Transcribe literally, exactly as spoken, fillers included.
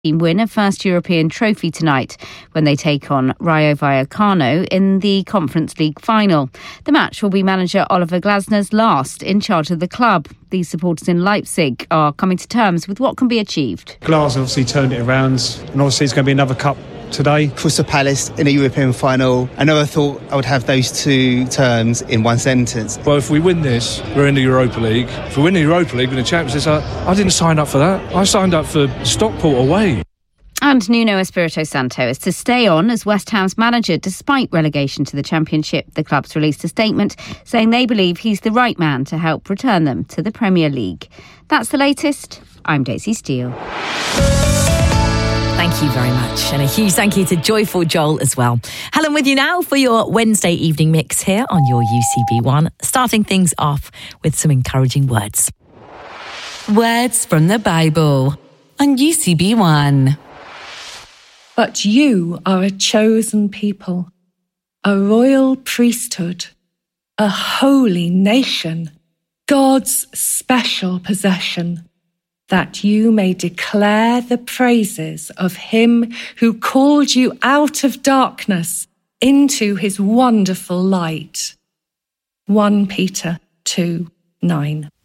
win a first European trophy tonight when they take on Rayo Vallecano in the Conference League final. The match will be manager Oliver Glasner's last in charge of the club. These supporters in Leipzig are coming to terms with what can be achieved. Glasner obviously turned it around, and obviously it's going to be another cup today. Crystal Palace in a European final. I never thought I would have those two terms in one sentence. Well, if we win this, we're in the Europa League. If we win the Europa League, we're in the Champions League. I, I didn't sign up for that. I signed up for Stockport away. And Nuno Espirito Santo is to stay on as West Ham's manager despite relegation to the Championship. The club's released a statement saying they believe he's the right man to help return them to the Premier League. That's the latest. I'm Daisy Steele. Thank you very much. And a huge thank you to Joyful Joel as well. Helen with you now for your Wednesday evening mix here on your U C B one. Starting things off with some encouraging words. Words from the Bible on U C B one. But you are a chosen people, a royal priesthood, a holy nation, God's special possession, that you may declare the praises of him who called you out of darkness into his wonderful light. First Peter two nine.